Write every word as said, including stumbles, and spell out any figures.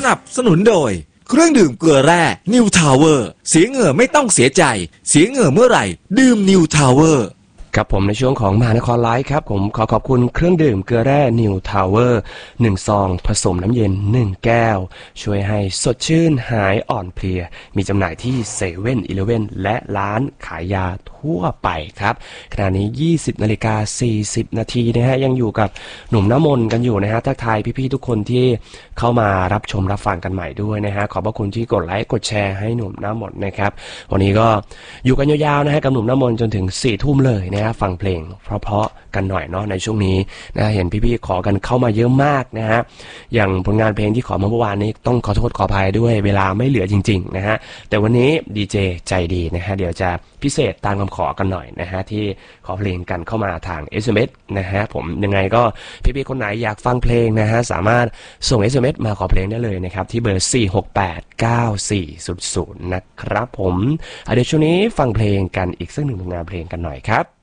นับสนุนโดยเครื่องดื่มเกลือแร่ New Tower เสียเหงื่อไม่ต้องเสียใจเสียเหงื่อเมื่อไหร่ดื่ม New Tower ครับผมในช่วงของมหานครไลฟ์ครับผมขอขอบคุณเครื่องดื่มเกลือแร่ New Tower หนึ่งซองผสมน้ำเย็นหนึ่งแก้วช่วยให้สดชื่นหายอ่อนเพลียมีจำหน่ายที่เซเว่นอีเลฟเว่นและร้านขายยาทั่วไปครับขณะนี้ยี่สิบนาฬิกาสี่สิบนาทีนะฮะยังอยู่กับหนุ่มน้ำมนต์กันอยู่นะฮะทักทายพี่ๆทุกคนที่เข้ามารับชมรับฟังกันใหม่ด้วยนะฮะขอบพระคุณที่กดไลค์กดแชร์ให้หนุ่มน้ำมนต์นะครับวันนี้ก็อยู่กันยาวๆนะฮะกับหนุ่มน้ำมนต์จนถึงสี่ทุ่มเลยนะฮะฟังเพลงเพราะๆกันหน่อยเนาะในช่วงนี้นะเห็นพี่ๆขอกันเข้ามาเยอะมากนะฮะอย่างผลงานเพลงที่ขอมาเมื่อวานนี้ต้องขอโทษขออภัยด้วยเวลาไม่เหลือจริงๆนะฮะแต่วันนี้ดีเจใจดีนะฮะเดี๋ยวจะพิเศษตามคำขอกันหน่อยนะฮะที่ขอเพลงกันเข้ามาทาง เอส เอ็ม เอส นะฮะผมยังไงก็พี่ๆคนไหนอยากฟังเพลงนะฮะสามารถส่ง เอส เอ็ม เอส มาขอเพลงได้เลยนะครับที่เบอร์สี่ หก แปด เก้า สี่ ศูนย์ ศูนย์นะครับผมเดี๋ยวช่วงนี้ฟังเพลงกันอีกสักหนึ่งผลงานเพลงกันหน่อยครับ